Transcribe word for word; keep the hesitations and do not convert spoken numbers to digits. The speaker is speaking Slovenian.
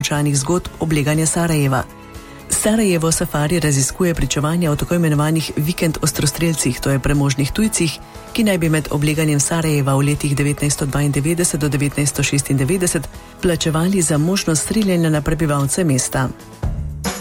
nekončanih zgodb obleganja Sarajeva. Sarajevo Safari raziskuje pričevanja o tako imenovanih vikend ostrostrelcih, to je premožnih tujcih, ki naj bi med obleganjem Sarajeva v letih devetnajststo dvaindevetdeset do devetnajststo šestindevetdeset plačevali za možnost streljanja na prebivalce mesta.